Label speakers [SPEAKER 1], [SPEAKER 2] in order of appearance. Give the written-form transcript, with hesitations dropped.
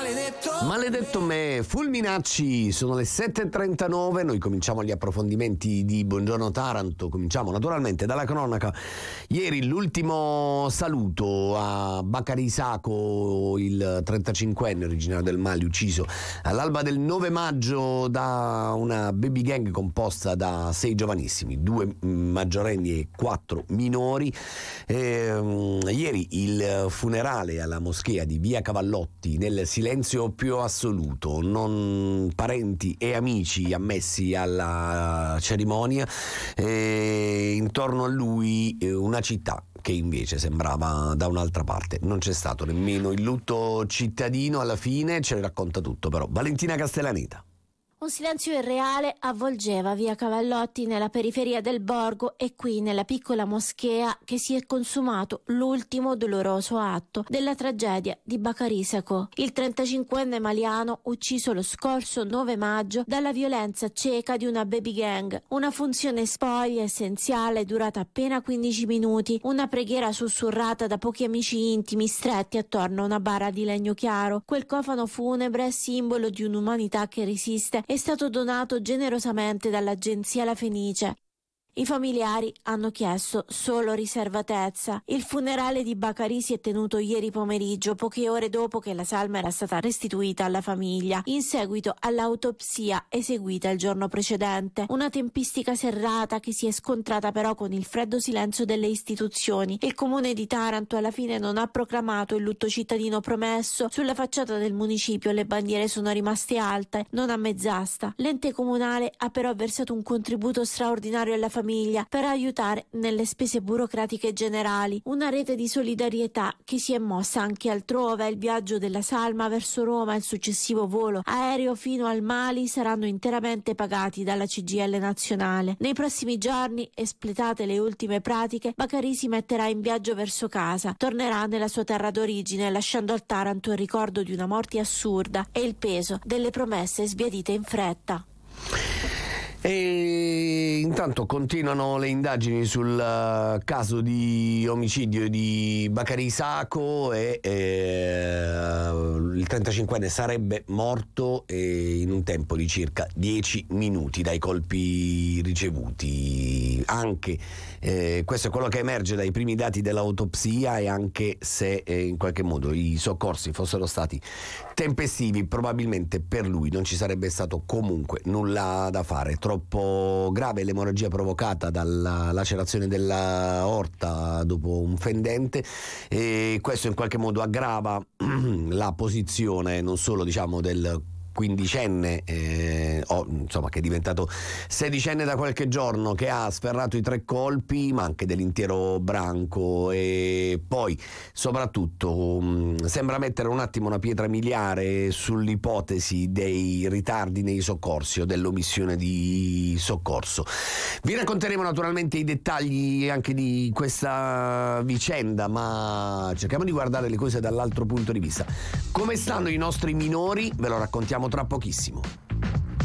[SPEAKER 1] Maledetto me, Fulminacci, sono le 7.39, noi cominciamo gli approfondimenti di Buongiorno Taranto, cominciamo naturalmente dalla cronaca. Ieri l'ultimo saluto a Bakary Sako, il 35enne originario del Mali, ucciso all'alba del 9 maggio da una baby gang composta da 6 giovanissimi, 2 maggiorenni e 4 minori. Ieri il funerale alla moschea di Via Cavallotti nel silenzio più assoluto, non parenti e amici ammessi alla cerimonia, intorno a lui una città che invece sembrava da un'altra parte. Non c'è stato nemmeno il lutto cittadino, alla fine ce ne racconta tutto però Valentina Castellaneta.
[SPEAKER 2] Un silenzio irreale avvolgeva Via Cavallotti nella periferia del borgo e qui nella piccola moschea che si è consumato l'ultimo doloroso atto della tragedia di Bakary Sako, il 35enne maliano ucciso lo scorso 9 maggio dalla violenza cieca di una baby gang. Una funzione spoglia essenziale durata appena 15 minuti, una preghiera sussurrata da pochi amici intimi stretti attorno a una bara di legno chiaro. Quel cofano funebre, simbolo di un'umanità che resiste, è stato donato generosamente dall'agenzia La Fenice. I familiari hanno chiesto solo riservatezza. Il funerale di Bakary si è tenuto ieri pomeriggio, poche ore dopo che la salma era stata restituita alla famiglia, in seguito all'autopsia eseguita il giorno precedente. Una tempistica serrata che si è scontrata però con il freddo silenzio delle istituzioni. Il comune di Taranto alla fine non ha proclamato il lutto cittadino promesso. Sulla facciata del municipio le bandiere sono rimaste alte, non a mezz'asta. L'ente comunale ha però versato un contributo straordinario alla famiglia per aiutare nelle spese burocratiche generali. Una rete di solidarietà che si è mossa anche altrove. Il viaggio della salma verso Roma e il successivo volo aereo fino al Mali saranno interamente pagati dalla CGIL nazionale. Nei prossimi giorni, espletate le ultime pratiche, Bakary si metterà in viaggio verso casa. Tornerà nella sua terra d'origine, lasciando al Taranto il ricordo di una morte assurda e il peso delle promesse sbiadite in fretta.
[SPEAKER 1] E intanto continuano le indagini sul caso di omicidio di Bakary Sako e il 35enne sarebbe morto in un tempo di circa 10 minuti dai colpi ricevuti. Anche questo è quello che emerge dai primi dati dell'autopsia, e anche se in qualche modo i soccorsi fossero stati tempestivi, probabilmente per lui non ci sarebbe stato comunque nulla da fare. Troppo grave l'emorragia provocata dalla lacerazione della aorta dopo un fendente, e questo in qualche modo aggrava la posizione non solo del quindicenne insomma, che è diventato sedicenne da qualche giorno, che ha sferrato i 3 colpi, ma anche dell'intero branco. E poi soprattutto sembra mettere un attimo una pietra miliare sull'ipotesi dei ritardi nei soccorsi o dell'omissione di soccorso. Vi racconteremo naturalmente i dettagli anche di questa vicenda, ma cerchiamo di guardare le cose dall'altro punto di vista. Come stanno i nostri minori? Ve lo raccontiamo tra pochissimo.